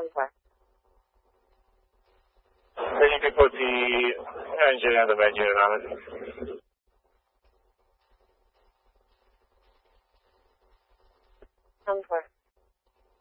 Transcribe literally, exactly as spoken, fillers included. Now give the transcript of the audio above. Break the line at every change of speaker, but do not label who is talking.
for.
Can you put the engine and the main unit on it?
Come for.